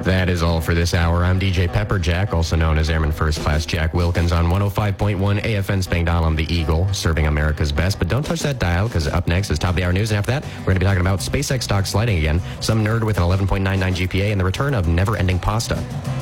That is all for this hour. I'm DJ Pepperjack, also known as Airman First Class Jack Wilkins on 105.1 AFN Spangdahlem, the Eagle, serving America's best. But don't touch that dial, because up next is Top of the Hour News, and after that, we're going to be talking about SpaceX stock sliding again, some nerd with an 11.99 GPA, and the return of never-ending pasta.